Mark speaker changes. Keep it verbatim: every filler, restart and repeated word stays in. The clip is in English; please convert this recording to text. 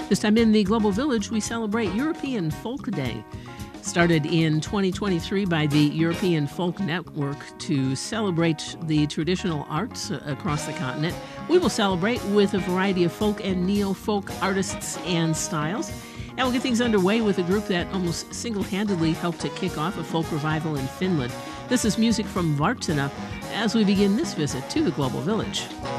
Speaker 1: This time in the Global Village, we celebrate European Folk Day. Started in twenty twenty-three by the European Folk Network to celebrate the traditional arts across the continent. We will celebrate with a variety of folk and neo-folk artists and styles. And we'll get things underway with a group that almost single-handedly helped to kick off a folk revival in Finland. This is music from Wärtsilä as we begin this visit to the Global Village.